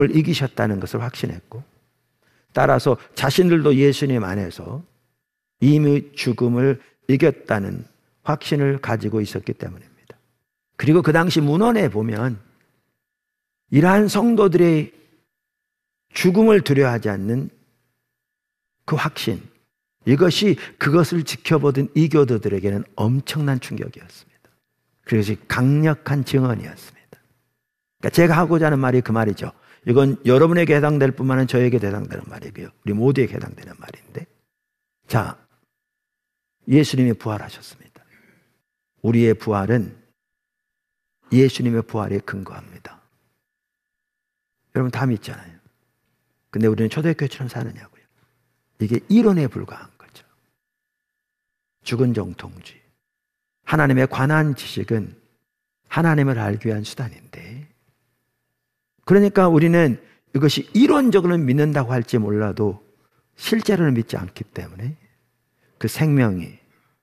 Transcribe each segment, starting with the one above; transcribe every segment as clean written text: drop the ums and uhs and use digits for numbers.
이기셨다는 것을 확신했고, 따라서 자신들도 예수님 안에서 이미 죽음을 이겼다는 확신을 가지고 있었기 때문입니다. 그리고 그 당시 문헌에 보면 이러한 성도들의 죽음을 두려워하지 않는 그 확신, 이것이 그것을 지켜보던 이교도들에게는 엄청난 충격이었습니다. 그것이 강력한 증언이었습니다. 그러니까 제가 하고자 하는 말이 그 말이죠. 이건 여러분에게 해당될 뿐만 아니라 저에게 해당되는 말이고요. 우리 모두에게 해당되는 말인데, 자, 예수님이 부활하셨습니다. 우리의 부활은 예수님의 부활에 근거합니다. 여러분 다 믿잖아요. 근데 우리는 초대교회처럼 사느냐고요. 이게 이론에 불과한 거죠. 죽은 정통주의. 하나님에 관한 지식은 하나님을 알기 위한 수단인데, 그러니까 우리는 이것이 이론적으로는 믿는다고 할지 몰라도 실제로는 믿지 않기 때문에 그 생명이,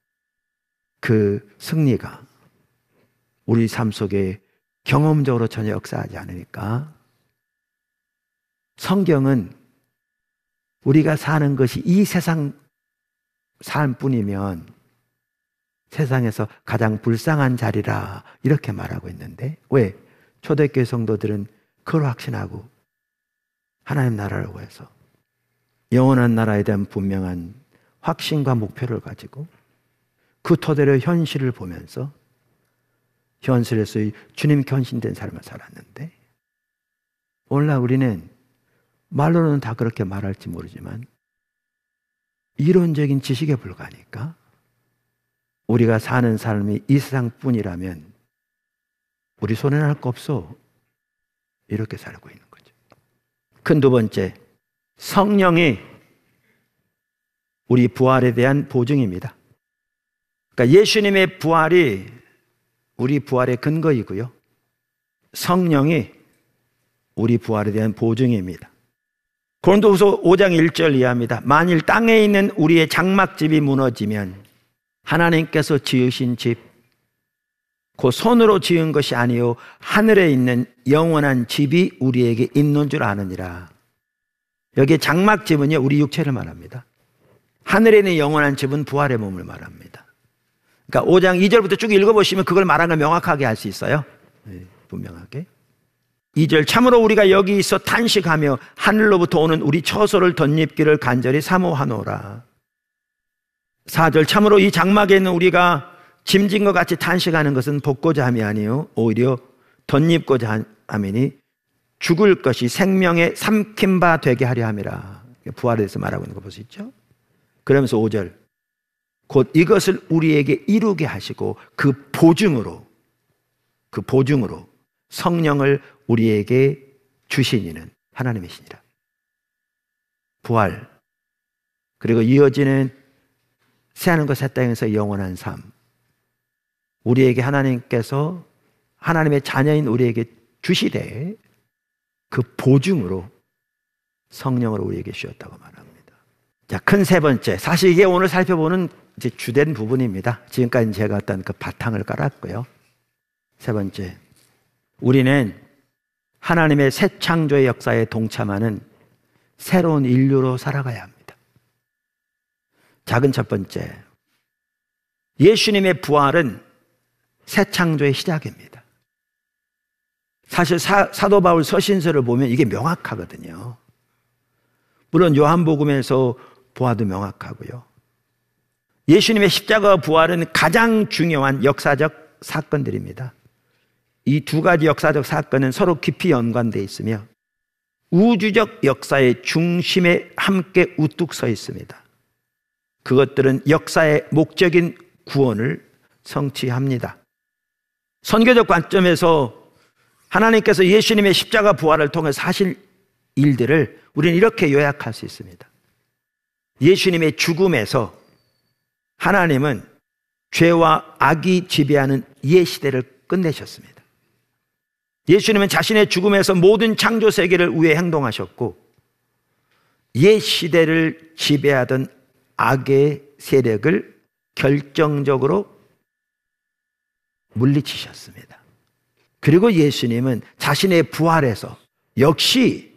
그 승리가 우리 삶 속에 경험적으로 전혀 역사하지 않으니까 성경은 우리가 사는 것이 이 세상 삶뿐이면 세상에서 가장 불쌍한 자리라 이렇게 말하고 있는데, 왜? 초대교회 성도들은 그걸 확신하고 하나님 나라를 위해서 영원한 나라에 대한 분명한 확신과 목표를 가지고 그 토대로 현실을 보면서 현실에서의 주님 헌신된 삶을 살았는데, 오늘날 우리는 말로는 다 그렇게 말할지 모르지만 이론적인 지식에 불과하니까 우리가 사는 삶이 이 세상뿐이라면 우리 손에 날 거 없어, 이렇게 살고 있는 거죠. 큰 두 번째, 성령이 우리 부활에 대한 보증입니다. 그러니까 예수님의 부활이 우리 부활의 근거이고요, 성령이 우리 부활에 대한 보증입니다. 고린도후서 5장 1절 이하입니다. 만일 땅에 있는 우리의 장막집이 무너지면 하나님께서 지으신 집, 그 손으로 지은 것이 아니요 하늘에 있는 영원한 집이 우리에게 있는 줄 아느니라. 여기에 장막집은요, 우리 육체를 말합니다. 하늘에 있는 영원한 집은 부활의 몸을 말합니다. 그러니까 5장 2절부터 쭉 읽어보시면 그걸 말하는 걸 명확하게 알 수 있어요. 분명하게. 2절, 참으로 우리가 여기 있어 탄식하며 하늘로부터 오는 우리 처소를 덧입기를 간절히 사모하노라. 4절, 참으로 이 장막에 있는 우리가 짐진 것 같이 탄식하는 것은 복고자 함이 아니요 오히려 덧입고자 함이니 죽을 것이 생명에 삼킨 바 되게 하려 함이라. 부활에 대해서 말하고 있는 거 볼 수 있죠. 그러면서 5절, 곧 이것을 우리에게 이루게 하시고 그 보증으로 성령을 우리에게 주신 이는 하나님이시니라. 부활, 그리고 이어지는 새하늘과 새 땅에서 영원한 삶, 우리에게 하나님께서 하나님의 자녀인 우리에게 주시되 그 보증으로 성령을 우리에게 주셨다고 말합니다. 자, 큰 세 번째, 사실 이게 오늘 살펴보는 이제 주된 부분입니다. 지금까지 제가 어떤 그 바탕을 깔았고요. 세 번째, 우리는 하나님의 새 창조의 역사에 동참하는 새로운 인류로 살아가야 합니다. 작은 첫 번째, 예수님의 부활은 새 창조의 시작입니다. 사실 사도 바울 서신서를 보면 이게 명확하거든요. 물론 요한복음에서 보아도 명확하고요. 예수님의 십자가 부활은 가장 중요한 역사적 사건들입니다. 이 두 가지 역사적 사건은 서로 깊이 연관되어 있으며 우주적 역사의 중심에 함께 우뚝 서 있습니다. 그것들은 역사의 목적인 구원을 성취합니다. 선교적 관점에서 하나님께서 예수님의 십자가 부활을 통해서 하실 일들을 우리는 이렇게 요약할 수 있습니다. 예수님의 죽음에서 하나님은 죄와 악이 지배하는 옛 시대를 끝내셨습니다. 예수님은 자신의 죽음에서 모든 창조 세계를 위해 행동하셨고 옛 시대를 지배하던 악의 세력을 결정적으로 물리치셨습니다. 그리고 예수님은 자신의 부활에서 역시